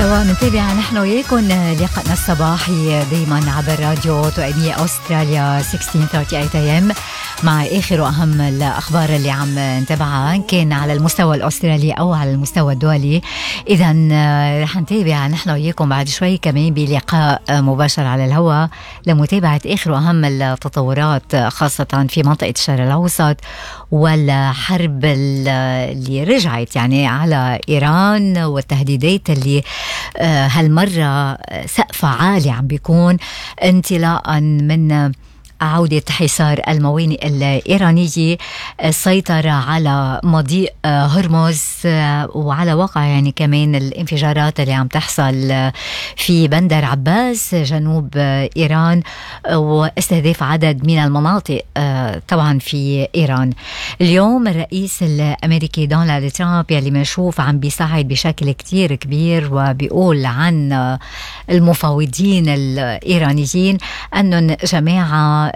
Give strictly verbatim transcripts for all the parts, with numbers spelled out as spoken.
سوا نتابع نحن وياكم لقاءنا الصباحي دايما عبر راديو توأمية أستراليا ستة عشر ثلاثين إيه إم مع آخر وأهم الأخبار اللي عم نتابعها كان على المستوى الأسترالي أو على المستوى الدولي. إذا رح نتابع نحن وياكم بعد شوي كمان بلقاء مباشر على الهواء لمتابعة آخر وأهم التطورات خاصة في منطقة الشرق الأوسط والحرب اللي رجعت يعني على إيران والتهديدات اللي هالمرة سقف عالي عم بيكون انطلاقا من عودة حصار الموانئ الإيرانية، السيطرة على مضيق هرمز، وعلى واقع يعني كمان الانفجارات اللي عم تحصل في بندر عباس جنوب إيران واستهداف عدد من المناطق طبعا في إيران. اليوم الرئيس الأمريكي دونالد ترامب يلي بنشوف عم بيساعد بشكل كتير كبير وبيقول عن المفاوضين الإيرانيين أنهم جماعة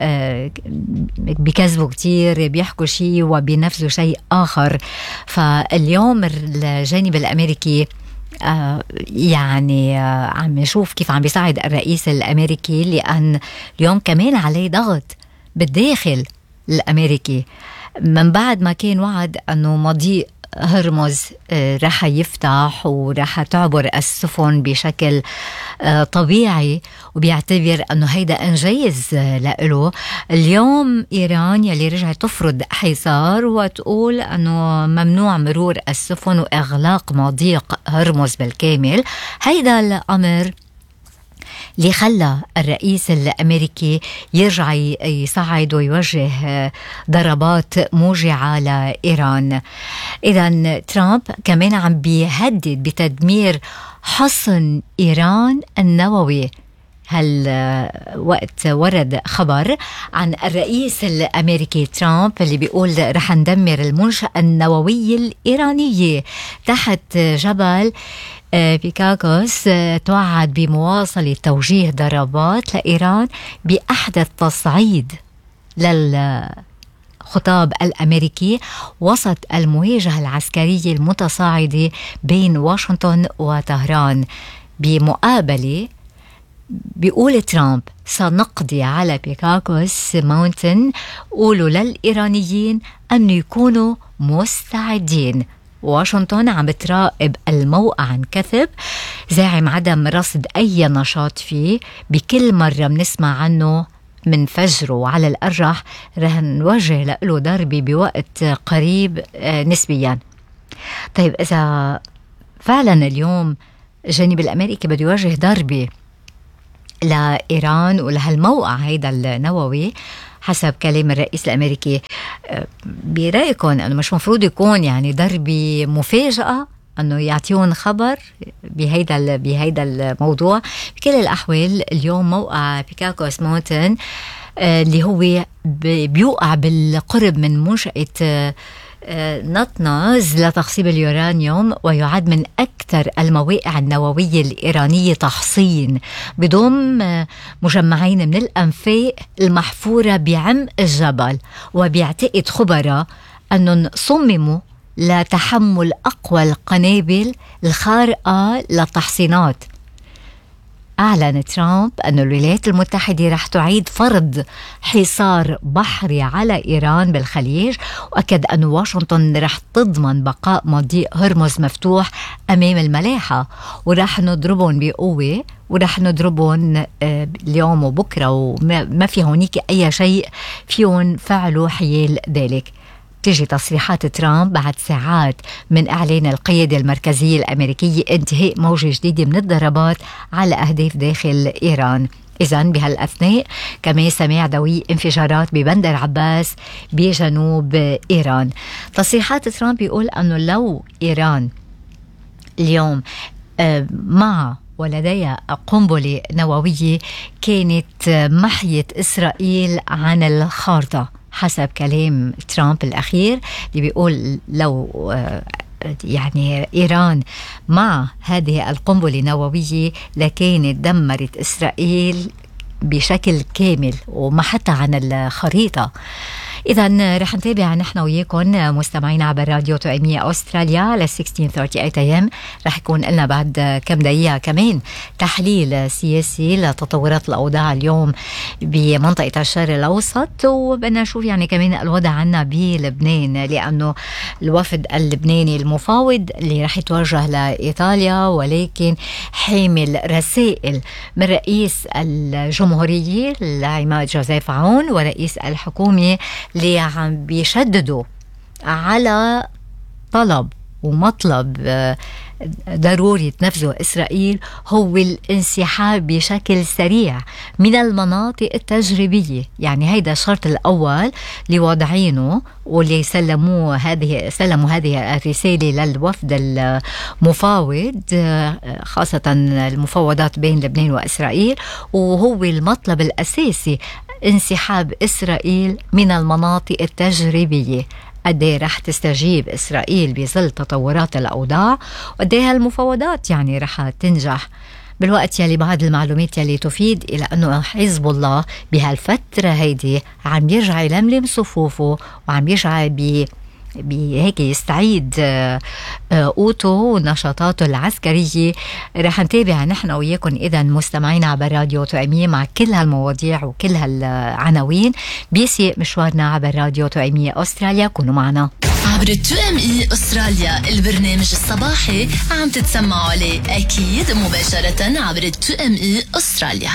بيكذبوا كتير، بيحكوا شيء وبينفذوا شيء آخر. فاليوم الجانب الأمريكي آه يعني آه عم نشوف كيف عم بيساعد الرئيس الأمريكي، لأن اليوم كمان عليه ضغط بالداخل الأمريكي من بعد ما كان وعد أنه مضيق هرمز رح يفتح ورح تعبر السفن بشكل طبيعي، وبيعتبر أنه هيدا إنجاز لإله. اليوم إيران يلي رجعت تفرض حصار وتقول أنه ممنوع مرور السفن وإغلاق مضيق هرمز بالكامل. هيدا الأمر اللي خلى الرئيس الأمريكي يرجع يصعد ويوجه ضربات موجعة لإيران. إذن ترامب كمان عم بيهدد بتدمير حصن إيران النووي. هل وقت ورد خبر عن الرئيس الأمريكي ترامب اللي بيقول رح ندمر المنشأة النووية الإيرانية تحت جبل بيكاغوس، توعد بمواصلة توجيه ضربات لإيران بأحدث تصعيد للخطاب الأمريكي وسط المواجهة العسكرية المتصاعدة بين واشنطن وطهران. بمقابلة بيقول ترامب سنقضي على بيكاغوس ماونتن، قولوا للإيرانيين أن يكونوا مستعدين. واشنطن عم بتراقب الموقع عن كثب، زاعم عدم رصد أي نشاط فيه. بكل مرة بنسمع عنه من فجره، وعلى الأرجح رح نوجه له ضربة بوقت قريب نسبيا. طيب إذا فعلا اليوم الجانب الأمريكي بده يوجه ضربة لإيران ولهالموقع هيدا النووي حسب كلام الرئيس الأمريكي، برأيكم أنه مش مفروض يكون يعني ضربة مفاجأة أنه يعطيون خبر بهيدا بهيدا الموضوع؟ بكل الأحوال اليوم موقع بيكاغوس ماونتن اللي هو بيوقع بالقرب من منشأة نطنز لتخصيب اليورانيوم، ويعد من أكثر المواقع النووية الإيرانية تحصين، بضم مجمعين من الأنفاق المحفورة بعمق الجبل. وبيعتقد خبراء أنهم صمموا لتحمل أقوى القنابل الخارقة للتحصينات. أعلن ترامب أن الولايات المتحدة رح تعيد فرض حصار بحري على إيران بالخليج، وأكد أن واشنطن رح تضمن بقاء مضيق هرمز مفتوح أمام الملاحة، ورح نضربهم بقوة ورح نضربهم اليوم وبكرة، وما في هونيك أي شيء فيهم فعلوا حيال ذلك. تيجي تصريحات ترامب بعد ساعات من إعلان القيادة المركزية الأمريكية انتهاء موجة جديدة من الضربات على أهداف داخل إيران. إذن بهالأثناء كمان سمع دوي انفجارات ببندر عباس بجنوب إيران. تصريحات ترامب يقول أنه لو إيران اليوم مع ولديها قنبلة نووية كانت محيت إسرائيل عن الخارطة، حسب كلام ترامب الأخير اللي بيقول لو يعني إيران مع هذه القنبلة النووية لكانت دمرت إسرائيل بشكل كامل وما حتى عن الخريطة. إذا رح نتابع نحن وياكم مستمعين عبر راديو توأمية أستراليا على ستة عشر ثلاثين اي ام. رح يكون لنا بعد كم دقيقة كمان تحليل سياسي لتطورات الأوضاع اليوم بمنطقة الشرق الأوسط، وبدنا نشوف يعني كمان الوضع عنا بلبنان، لأنه الوفد اللبناني المفاوض اللي رح يتوجه لإيطاليا ولكن حامل رسائل من رئيس الجمهورية العماد جوزيف عون ورئيس الحكومة اللي عم بيشددوا على طلب ومطلب ضروري تنفذه إسرائيل هو الانسحاب بشكل سريع من المناطق التجريبية. يعني هيدا الشرط الأول اللي واضعينه واللي سلموه هذه سلموا هذه الرسالة للوفد المفاوض، خاصة المفاوضات بين لبنان وإسرائيل، وهو المطلب الأساسي انسحاب إسرائيل من المناطق التجريبية. قديه رح تستجيب إسرائيل بظل تطورات الأوضاع، وقديه هالمفاوضات يعني رح تنجح بالوقت يلي بعض المعلومات يلي تفيد إلى أنه حزب الله بهالفترة هيدي عم يرجع يلملم صفوفه وعم يرجع ب بهيك يستعيد قوته ونشاطاته العسكرية. رح نتابع نحن وياكم إذا مستمعين عبر راديو توأمية مع كل هالمواضيع وكل هالعناوين بيسيق مشوارنا عبر راديو توأمية أستراليا. كونوا معنا عبر توأمية أستراليا، البرنامج الصباحي عم تتسمعوا عليه أكيد مباشرة عبر توأمية أستراليا.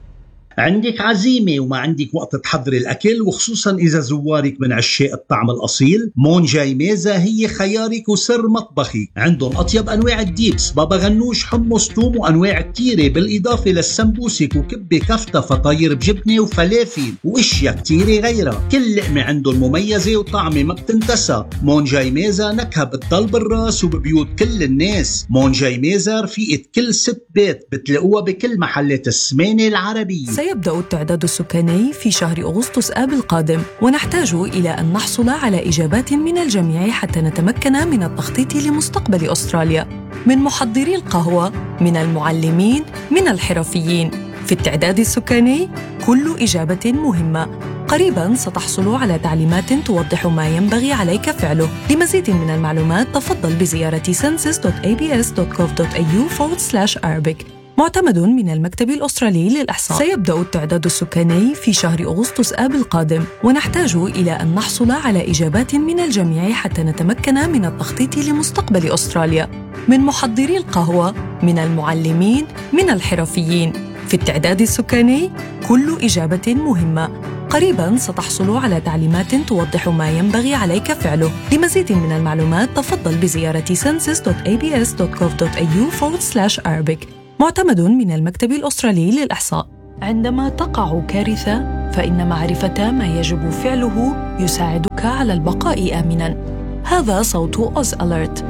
عندك عزيمة وما عندك وقت تحضري الأكل، وخصوصا إذا زوارك من عشاق الطعم الأصيل، مون جاي ميزة هي خيارك وسر مطبخي. عندهم أطيب أنواع الديبس، بابا غنوش، حمص، توم، وأنواع كتيرة، بالإضافة للسمبوسك وكبة كفتة فطاير بجبنة وفلافل وإشياء كتيرة غيرها. كل لقمة عندهم مميزة وطعمة ما بتنتسى. مون جاي ميزة نكهة بتضل بالراس وببيوت كل الناس. مون جاي ميزة رفيقة كل ست بيت، بتلاقوها بكل محلات السمانة العربية. سيبدأ التعداد السكاني في شهر أغسطس آب القادم، ونحتاج إلى أن نحصل على إجابات من الجميع حتى نتمكن من التخطيط لمستقبل أستراليا، من محضري القهوة، من المعلمين، من الحرفيين. في التعداد السكاني كل إجابة مهمة. قريباً ستحصل على تعليمات توضح ما ينبغي عليك فعله. لمزيد من المعلومات تفضل بزيارة census dot a b s dot gov dot a u forward slash arabic. معتمد من المكتب الأسترالي للإحصاء. سيبدأ التعداد السكاني في شهر أغسطس آب القادم، ونحتاج إلى أن نحصل على إجابات من الجميع حتى نتمكن من التخطيط لمستقبل أستراليا، من محضري القهوة، من المعلمين، من الحرفيين. في التعداد السكاني كل إجابة مهمة. قريباً ستحصل على تعليمات توضح ما ينبغي عليك فعله. لمزيد من المعلومات تفضل بزيارة census dot a b s dot gov dot a u forward slash arabic. معتمد من المكتب الأسترالي للإحصاء. عندما تقع كارثة فإن معرفة ما يجب فعله يساعدك على البقاء آمناً. هذا صوت أوز أليرت،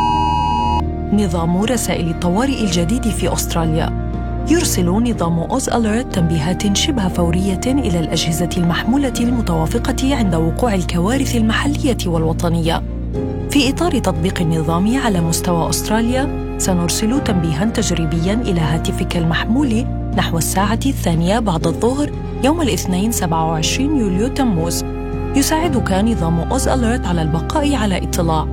نظام رسائل الطوارئ الجديد في أستراليا. يرسل نظام أوز أليرت تنبيهات شبه فورية إلى الأجهزة المحمولة المتوافقة عند وقوع الكوارث المحلية والوطنية. في إطار تطبيق النظام على مستوى أستراليا، سنرسل تنبيهاً تجريبياً إلى هاتفك المحمول نحو الساعة الثانية بعد الظهر يوم الاثنين سبعة وعشرين يوليو تموز. يساعدك نظام أوز أليرت على البقاء على اطلاع.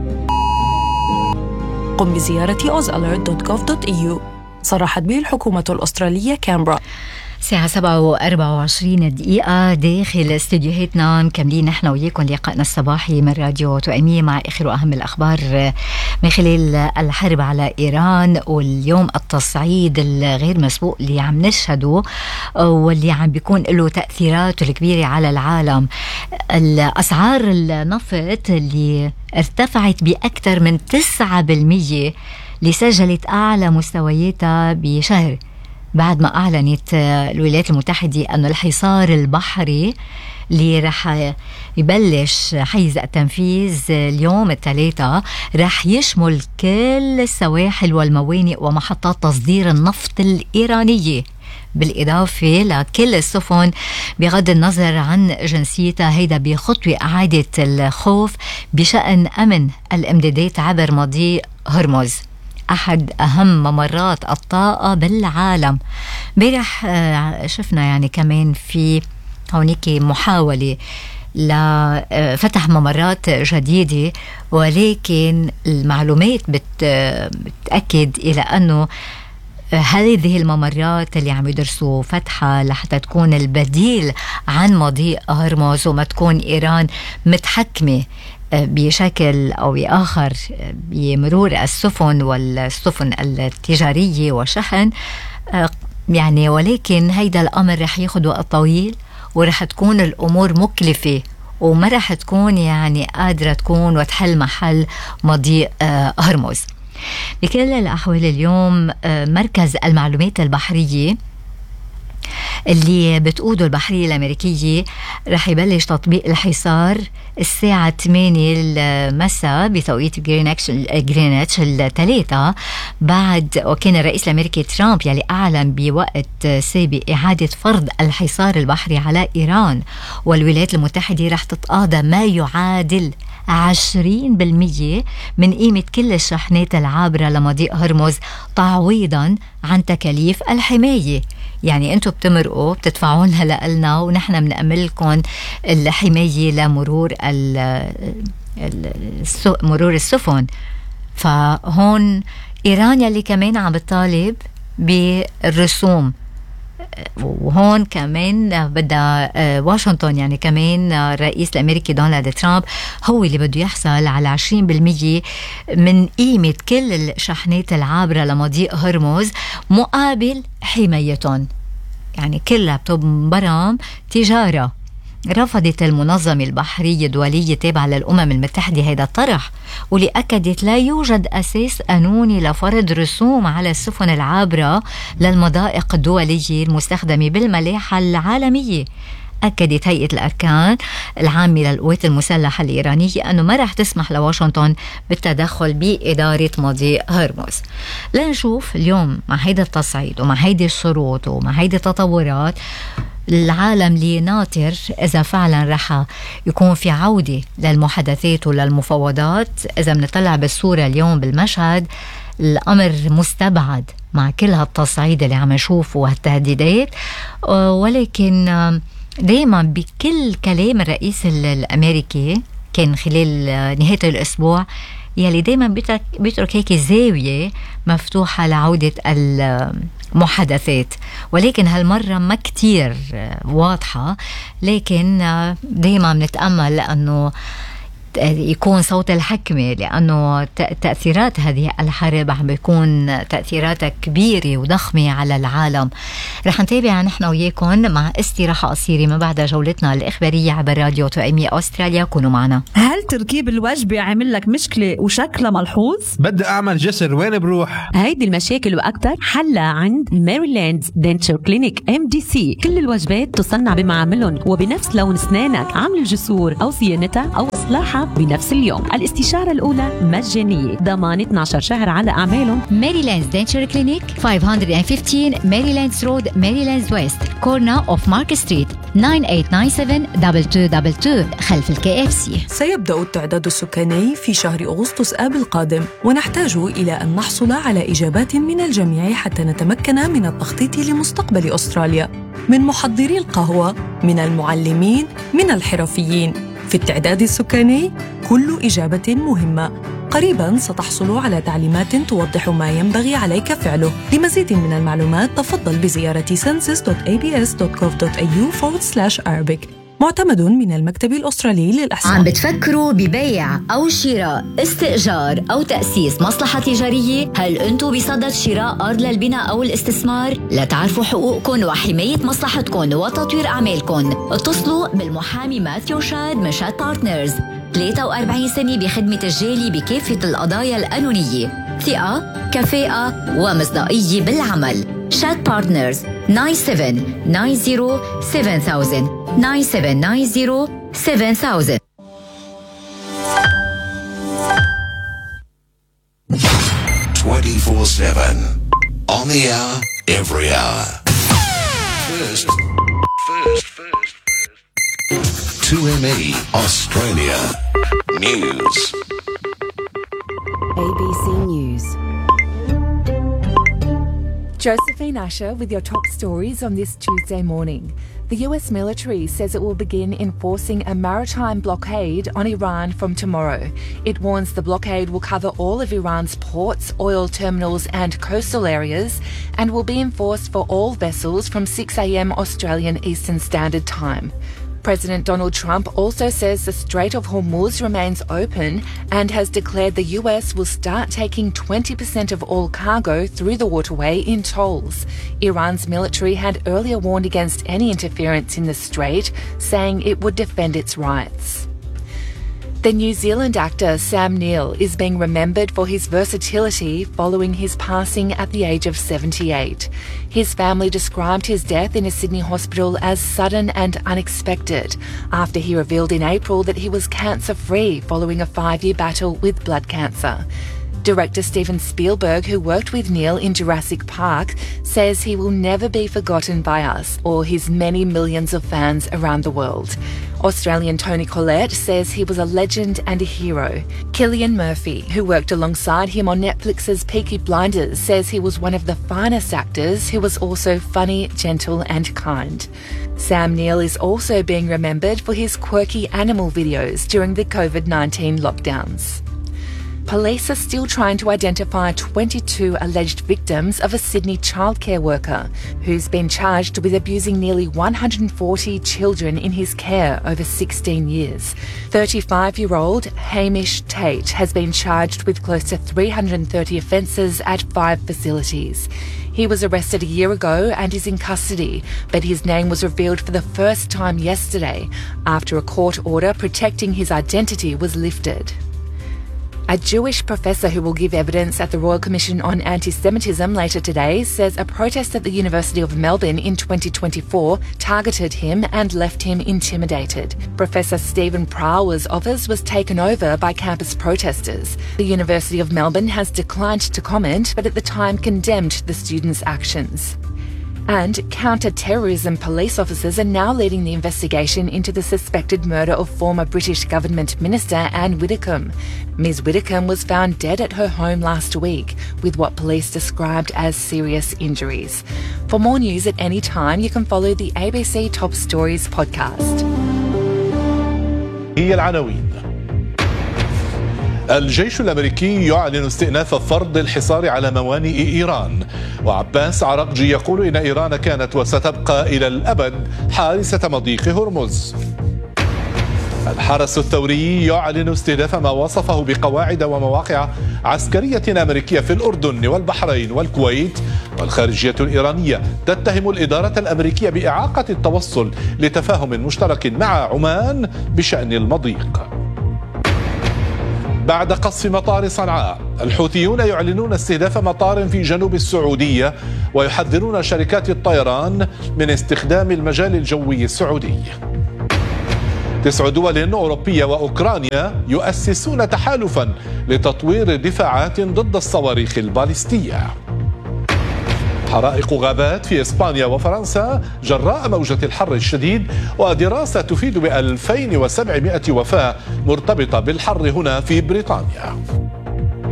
قم بزيارة اوز أليرت دوت جوف دوت اي يو. صرحت به الحكومة الأسترالية كامبرا. الساعة سبعة وأربعة وعشرين دقيقة داخل استديوهاتنا، مكملين نحن وياكم لقائنا الصباحي من راديو توأمية مع آخر وأهم الأخبار من خلال الحرب على إيران، واليوم التصعيد الغير مسبوق اللي عم نشهده واللي عم بيكون له تأثيرات الكبيرة على العالم. الأسعار النفط اللي ارتفعت بأكثر من تسعة بالمية اللي سجلت أعلى مستوياتها بشهر بعد ما أعلنت الولايات المتحدة أن الحصار البحري اللي رح يبلش حيز التنفيذ اليوم الثلاثاء رح يشمل كل السواحل والموانئ ومحطات تصدير النفط الإيرانية، بالإضافة لكل السفن بغض النظر عن جنسيتها. هيدا بخطوة إعادة الخوف بشأن أمن الإمدادات عبر مضيق هرمز، أحد أهم ممرات الطاقة بالعالم. امبارح شفنا يعني كمان في هونيك محاولة لفتح ممرات جديدة، ولكن المعلومات بتأكد إلى أنه هذه الممرات اللي عم يدرسوا فتحة لحتى تكون البديل عن مضيق هرمز، وما تكون إيران متحكمة بشكل أو بآخر بمرور السفن والسفن التجارية وشحن يعني. ولكن هيدا الأمر رح ياخد وقت طويل، ورح تكون الأمور مكلفة، وما رح تكون يعني قادرة تكون وتحل محل مضيق هرمز. بكل الأحوال اليوم مركز المعلومات البحرية اللي بتقوده البحرية الأمريكية رح يبلش تطبيق الحصار الساعة ثمانية المساء بتوقيت جرينتش جرينتش الثلاثة، بعد وكان الرئيس الأمريكي ترامب يلي أعلن بوقت سابق إعادة فرض الحصار البحري على إيران، والولايات المتحدة رح تتقاضى ما يعادل عشرين بالمية من قيمة كل الشحنات العابرة لمضيق هرمز تعويضا عن تكاليف الحماية. يعني انتوا بتمرقوا بتدفعونها لنا ونحن بنأمن لكم الحماية لمرور مرور السفن. فهون إيران يلي كمان عم بتطالب بالرسوم، وهون كمان بدأ واشنطن يعني كمان الرئيس الأمريكي دونالد ترامب هو اللي بده يحصل على عشرين بالمية من قيمة كل الشحنات العابرة لمضيق هرمز مقابل حمايتهم. يعني كلها بتنبرم تجارة. رفضت المنظمة البحرية الدولية تابعة للأمم المتحدة هذا الطرح، واللي أكدت لا يوجد أساس قانوني لفرض رسوم على السفن العابرة للمضائق الدولية المستخدمة بالملاحة العالمية. أكدت هيئة الأركان العامة للقوات المسلحة الإيرانية أنه ما رح تسمح لواشنطن بالتدخل بإدارة مضيق هرمز. لنشوف اليوم مع هيدا التصعيد ومع هيدي الشروط ومع هيدي التطورات العالم اللي ناطر إذا فعلا رح يكون في عودة للمحادثات وللمفاوضات. إذا بنطلع بالصورة اليوم بالمشهد الأمر مستبعد مع كل هالتصعيد اللي عم نشوفه وهالتهديدات، ولكن دايما بكل كلام الرئيس الأمريكي كان خلال نهاية الأسبوع يلي دايما بيترك, بيترك هيك زاوية مفتوحة لعودة المحادثات، ولكن هالمرة ما كتير واضحة. لكن دايما بنتأمل أنه يكون صوت الحكمة، لأنه تأثيرات هذه الحرب عم بيكون تأثيراتها كبيرة وضخمة على العالم. رح نتابع نحن وياكم مع استراحة قصيرة من بعد جولتنا الإخبارية عبر راديو توأمية أستراليا. كونوا معنا. هل تركيب الوجبة عمل لك مشكلة وشكلها ملحوظ؟ بدي أعمل جسر، وين بروح؟ هيدي المشاكل وأكثر حلها عند ميريلاند دنتشر كلينيك ام دي سي. كل الوجبات تصنع بمعاملهم وبنفس لون أسنانك. عامل الجسور أو صيانتها أو إصلاحها بنفس اليوم. الاستشارة الأولى مجانية، ضمان اثني عشر شهر على أعمالهم. ميريلاند دنتشر كلينيك خمسمية وخمستاشر ميريلاندز رود، ميريلاندز ويست، كورنا اوف مارك ستريت، تسعة ثمانية تسعة سبعة اثنين اثنين اثنين اثنين خلف الكي اف سي. سيبدأ التعداد السكاني في شهر أغسطس آب القادم، ونحتاج إلى أن نحصل على إجابات من الجميع حتى نتمكن من التخطيط لمستقبل أستراليا، من محضري القهوة، من المعلمين، من الحرفيين. في التعداد السكاني كل إجابة مهمة. قريباً ستحصل على تعليمات توضح ما ينبغي عليك فعله. لمزيد من المعلومات تفضل بزيارة census dot a b s dot gov dot a u forward slash arabic. معتمد من المكتب الأسترالي للإحصاء. عم بتفكروا ببيع أو شراء، استئجار أو تأسيس مصلحة تجارية؟ هل أنتم بصدد شراء أرض للبناء أو الاستثمار؟ لتعرفوا حقوقكم وحماية مصلحتكم وتطوير أعمالكم، اتصلوا بالمحامي ماثيو شاد من شاد بارتنرز. ثلاثة وأربعين سنة بخدمة الجالي بكافة القضايا القانونية، ثقة، كفاءة ومصداقية بالعمل. شاد بارتنرز تسعة سبعة تسعة صفر سبعة ألف تسعة سبعة تسعة صفر سبعة ألف. twenty-four seven on the hour, every hour. First, first, first, first. two M E Australia News. A B C News. Josephine Usher with your top stories on this Tuesday morning. The U S military says it will begin enforcing a maritime blockade on Iran from tomorrow. It warns the blockade will cover all of Iran's ports, oil terminals and coastal areas and will be enforced for all vessels from six a.m. Australian Eastern Standard Time. President Donald Trump also says the Strait of Hormuz remains open and has declared the U S will start taking twenty percent of all cargo through the waterway in tolls. Iran's military had earlier warned against any interference in the strait, saying it would defend its rights. The New Zealand actor Sam Neill is being remembered for his versatility following his passing at the age of seventy-eight. His family described his death in a Sydney hospital as sudden and unexpected after he revealed in April that he was cancer-free following a five-year battle with blood cancer. Director Steven Spielberg, who worked with Neill in Jurassic Park, says he will never be forgotten by us or his many millions of fans around the world. Australian Toni Collette says he was a legend and a hero. Cillian Murphy, who worked alongside him on Netflix's Peaky Blinders, says he was one of the finest actors who was also funny, gentle and kind. Sam Neill is also being remembered for his quirky animal videos during the COVID nineteen lockdowns. Police are still trying to identify twenty-two alleged victims of a Sydney childcare worker who's been charged with abusing nearly one hundred forty children in his care over sixteen years. thirty-five-year-old Hamish Tate has been charged with close to three hundred thirty offences at five facilities. He was arrested a year ago and is in custody, but his name was revealed for the first time yesterday after a court order protecting his identity was lifted. A Jewish professor who will give evidence at the Royal Commission on Anti-Semitism later today says a protest at the University of Melbourne in twenty twenty-four targeted him and left him intimidated. Professor Stephen Prowler's office was taken over by campus protesters. The University of Melbourne has declined to comment, but at the time condemned the students' actions. And counter-terrorism police officers are now leading the investigation into the suspected murder of former British government minister Anne Widdecombe. Miz Widdecombe was found dead at her home last week with what police described as serious injuries. For more news at any time, you can follow the A B C Top Stories podcast. هي العناوين. الجيش الأمريكي يعلن استئناف فرض الحصار على موانئ إيران، وعباس عراقجي يقول إن إيران كانت وستبقى إلى الأبد حارسة مضيق هرمز. الحرس الثوري يعلن استهداف ما وصفه بقواعد ومواقع عسكرية أمريكية في الأردن والبحرين والكويت، والخارجية الإيرانية تتهم الإدارة الأمريكية بإعاقة التوصل لتفاهم مشترك مع عمان بشأن المضيق. بعد قصف مطار صنعاء، الحوثيون يعلنون استهداف مطار في جنوب السعودية ويحذرون شركات الطيران من استخدام المجال الجوي السعودي. تسع دول أوروبية وأوكرانيا يؤسسون تحالفا لتطوير دفاعات ضد الصواريخ الباليستية. حرائق غابات في إسبانيا وفرنسا جراء موجة الحر الشديد، ودراسة تفيد بألفين وسبعمائة وفاة مرتبطة بالحر هنا في بريطانيا.